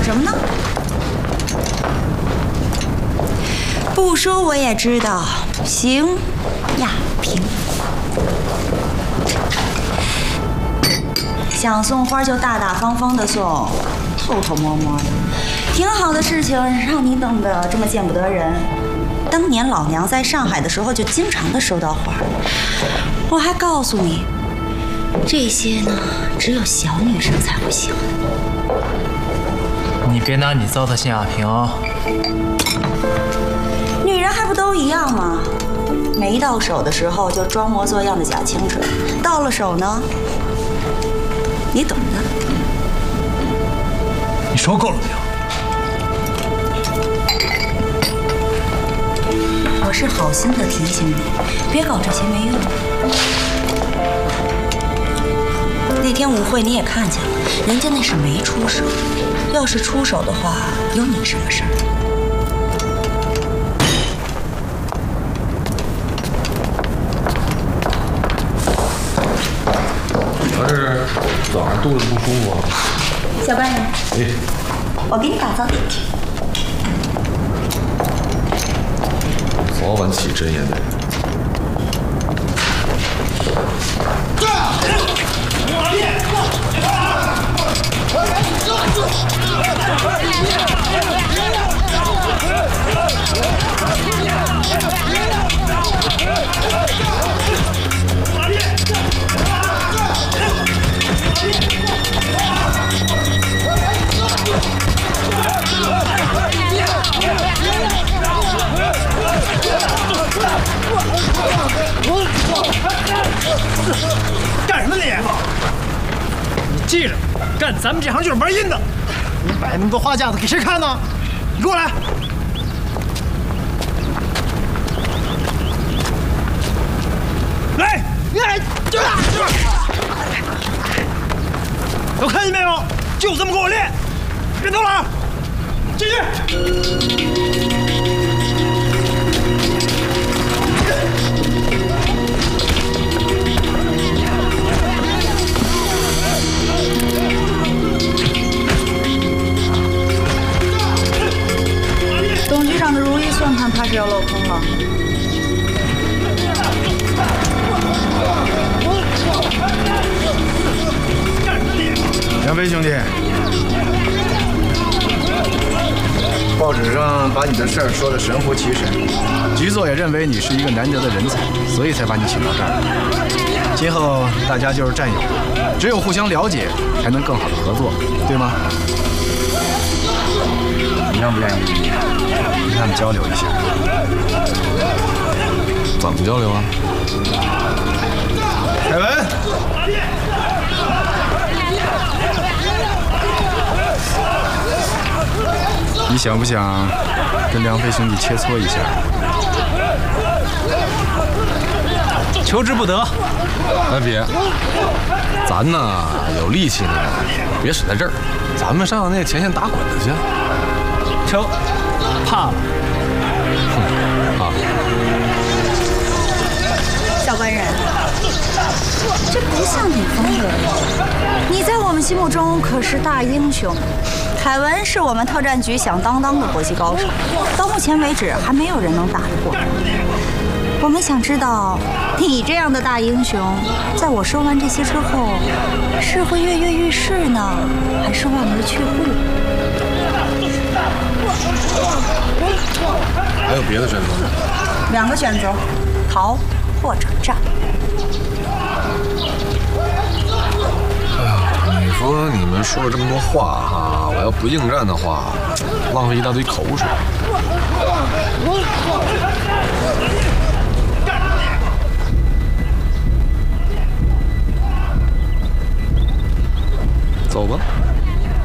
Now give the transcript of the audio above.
想什么呢？不说我也知道，行，亚平。想送花就大大方方的送，偷偷摸摸的，挺好的事情，让你等得这么见不得人。当年老娘在上海的时候，就经常的收到花。我还告诉你，这些呢，只有小女生才会喜欢。 你别拿你糟蹋辛亚平啊！ 女人还不都一样吗？没到手的时候就装模作样的假清纯，到了手呢，你懂的。 你说够了没有？ 我是好心的提醒你，别搞这些没用的。那天舞会你也看见了，人家那是没出手，要是出手的话，有你什么事儿？ 我是早上肚子不舒服。 小官人，我给你打早点去。 早晚起真言的人。 干什么你？你记着，干咱们这行就是玩阴的。你摆那么多花架子给谁看呢？你给我来！来，来，都看见没有？就这么给我练，别偷懒，继续。 董局长的如意算盘怕是要漏空了。 杨飞兄弟，报纸上把你的事儿说得神乎其神，局座也认为你是一个难得的人才，所以才把你请到这儿。今后大家就是战友，只有互相了解，才能更好的合作，对吗？你愿不愿意跟他们交流一下？ 怎么交流啊？ 凯文，你想不想跟梁飞兄弟切磋一下？ 求之不得。 哎，别，咱呢有力气呢，别使在这儿，咱们上那前线打滚子去。 成，怕了。 啊！ 小官人，这不像你风格呀！你在我们心目中可是大英雄。凯文是我们特战局响当当的搏击高手，到目前为止还没有人能打得过。我们想知道，你这样的大英雄，在我说完这些之后，是会跃跃欲试呢，还是望而却步？ 还有别的选择吗？ 两个选择，逃或者战。 你说你们说了这么多话哈，我要不应战的话，浪费一大堆口水。